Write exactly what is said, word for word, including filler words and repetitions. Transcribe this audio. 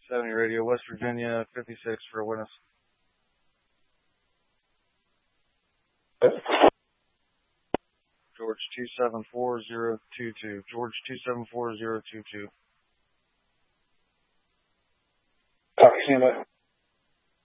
seventy Radio, West Virginia, fifty-six for a witness. George two seven four zero two two. George two seven four zero two two. Talk to you,